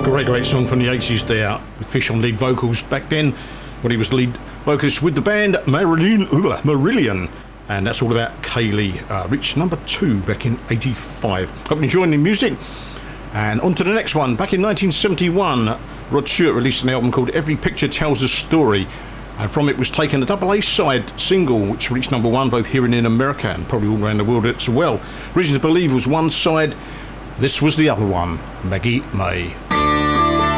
Great song from the 80s there, with Fish on lead vocals back then, when he was lead vocalist with the band Marillion. And that's all about Kaylee. Reached number 2 back in 85. Hope you're enjoying the music. And on to the next one. Back in 1971, Rod Stewart released an album called Every Picture Tells a Story. And from it was taken a double A-side single, which reached number 1 both here and in America, and probably all around the world as well. Reason to Believe was one side. This was the other one, Maggie May.